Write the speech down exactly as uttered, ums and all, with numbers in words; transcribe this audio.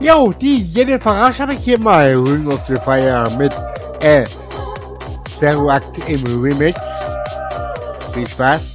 Jo, die Jennifer Rasch habe ich hier mal Ring of the Fire mit äh, Stereoakt im Remix. Viel Spaß.